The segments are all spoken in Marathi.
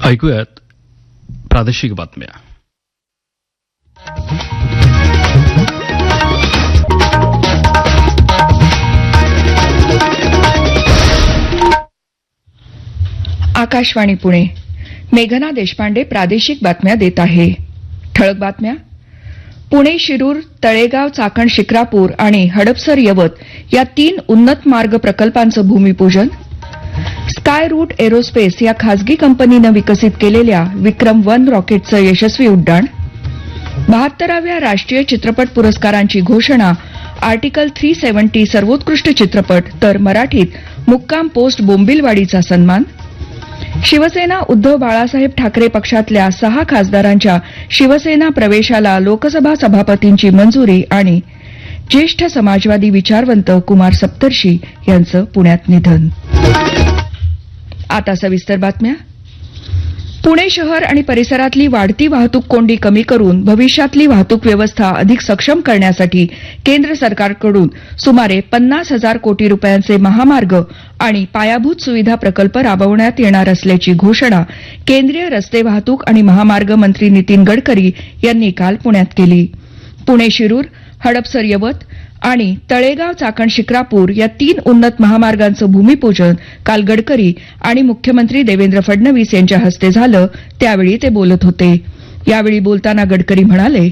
ऐकूयात प्रादेशिक बातम्या. आकाशवाणी पुणे. मेघना देशपांडे प्रादेशिक बातम्या देत आहे. ठळक बातम्या. पुणे शिरूर, तळेगाव, चाकण, शिक्रापूर आणि हडपसर, यवत या 3 उन्नत मार्ग प्रकल्पांचं भूमिपूजन. स्काय रूट एरोस्पेस या खासगी कंपनीनं विकसित केलेल्या विक्रम-1 रॉकेटचं यशस्वी उड्डाण. 72व्या राष्ट्रीय चित्रपट पुरस्कारांची घोषणा. आर्टिकल 370 सर्वोत्कृष्ट चित्रपट तर मराठीत मुक्काम पोस्ट बोंबिलवाडीचा सन्मान. शिवसेना उद्धव बाळासाहेब ठाकरे पक्षातल्या 6 खासदारांच्या शिवसेना प्रवेशाला लोकसभा सभापतींची मंजुरी आणि ज्येष्ठ समाजवादी विचारवंत कुमार सप्तर्षी यांचं पुण्यात निधन. आता सविस्तर बातम्या. पुणे शहर आणि परिसरातली वाढती वाहतूक कोंडी कमी करून भविष्यातली वाहतूक व्यवस्था अधिक सक्षम करण्यासाठी केंद्र सरकारकडून सुमारे 50,000 कोटी रुपयांचे महामार्ग आणि पायाभूत सुविधा प्रकल्प राबवण्यात येणार असल्याची घोषणा केंद्रीय रस्ते वाहतूक आणि महामार्ग मंत्री नितीन गडकरी यांनी काल पुण्यात केली. पुणे शिरूर, हडपसर, यवत आणि तळेगाव, चाकण, शिक्रापूर या 3 उन्नत महामार्गांचं भूमिपूजन काल गडकरी आणि मुख्यमंत्री देवेंद्र फडणवीस यांच्या हस्ते झालं. त्यावेळी ते बोलत होते. यावेळी बोलताना गडकरी म्हणाले,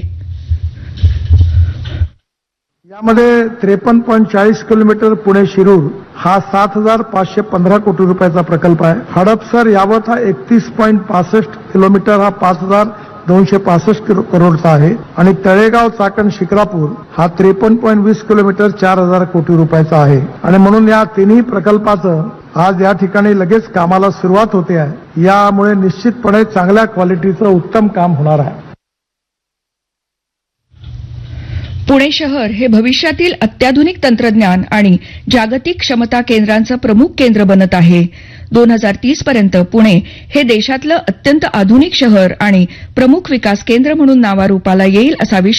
यामध्ये 53.40 किलोमीटर पुणे शिरूर हा 7,515 कोटी रुपयाचा प्रकल्प आहे. हडपसर यावत हा 31.65 किलोमीटर हा 5,265 करोडचा आहे आणि तळेगाव, चाकण, शिक्रापूर हा 53.20 किलोमीटर 4,000 कोटी रुपयाचा आहे. आणि म्हणून या तिन्ही प्रकल्पाचं आज या ठिकाणी लगेच कामाला सुरुवात होते आहे. यामुळे निश्चितपणे चांगल्या क्वालिटीचं उत्तम काम होणार आहे. पुणे शहर हे भविष्यातील अत्याधुनिक तंत्रज्ञान आणि जागतिक क्षमता केंद्रांचं प्रमुख केंद्र बनत आहे. 2030 पर्यंत पुणे हे देशातलं अत्यंत आधुनिक शहर आणि प्रमुख विकास केंद्र म्हणून नावारूपाला येईल असा विश्वास